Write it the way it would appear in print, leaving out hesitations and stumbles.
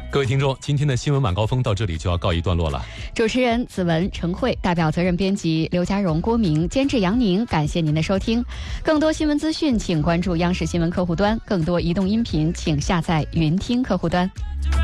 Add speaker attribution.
Speaker 1: 各位听众，今天的新闻晚高峰到这里就要告一段落了。
Speaker 2: 主持人子文、程慧，代表责任编辑刘家荣、郭明，监制杨宁，感谢您的收听。更多新闻资讯，请关注央视新闻客户端；更多移动音频，请下载云听客户端。